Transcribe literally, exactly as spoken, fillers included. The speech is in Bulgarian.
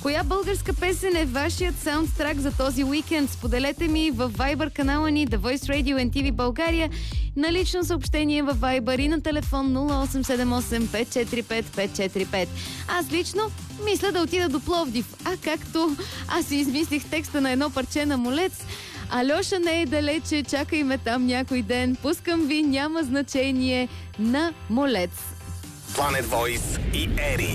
Коя българска песен е вашият саундтрак за този уикенд? Споделете ми във Viber канала ни The Voice Radio Ен Ти Ви България, на лично съобщение във Viber и на телефон нула осем седем осем пет четири пет пет четири пет. Аз лично мисля да отида до Пловдив, а както аз си измислих текста на едно парче на Молец: Алеша не е далече, чакай ме там някой ден, пускам ви, няма значение, на Молец. Planet Voice и Ери.